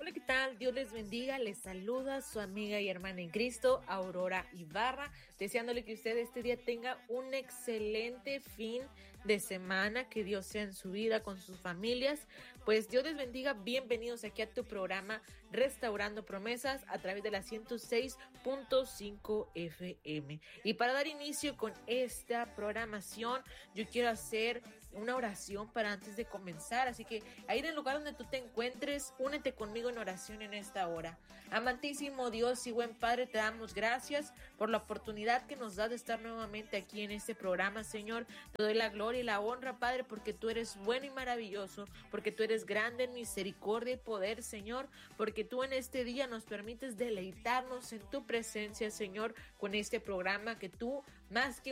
Hola, ¿qué tal? Dios les bendiga. Les saluda su amiga y hermana en Cristo, Aurora Ibarra, deseándole que usted este día tenga un excelente fin de semana, que Dios sea en su vida, con sus familias. Pues Dios les bendiga. Bienvenidos aquí a tu programa Restaurando Promesas a través de la 106.5 FM. Y para dar inicio con esta programación, yo quiero hacer una oración para antes de comenzar. Así que ahí en el lugar donde tú te encuentres, únete conmigo en oración en esta hora. Amantísimo Dios y buen Padre, te damos gracias por la oportunidad que nos da de estar nuevamente aquí en este programa, Señor. Te doy la gloria y la honra, Padre, porque tú eres bueno y maravilloso, porque tú eres grande en misericordia y poder, Señor, porque tú en este día nos permites deleitarnos en tu presencia, Señor, con este programa que tú, más que